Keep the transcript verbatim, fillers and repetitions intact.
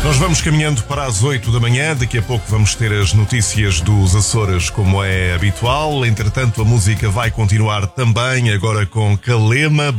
Nós vamos caminhando para as oito da manhã. Daqui a pouco vamos ter as notícias dos Açores, como é habitual. Entretanto, a música vai continuar também, agora com Calema.